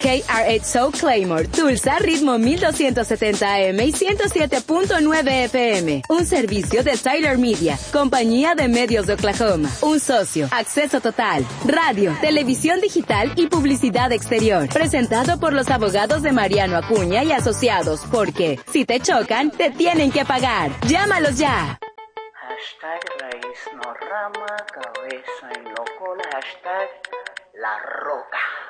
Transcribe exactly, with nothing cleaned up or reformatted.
K R ocho Soul Claymore, Tulsa, ritmo mil doscientos setenta A M y ciento siete punto nueve F M. Un servicio de Tyler Media, compañía de medios de Oklahoma. Un socio, acceso total, radio, televisión digital y publicidad exterior. Presentado por los abogados de Mariano Acuña y Asociados, porque si te chocan, te tienen que pagar. Llámalos ya. Hashtag raíz no rama, cabeza en loco, hashtag la roca.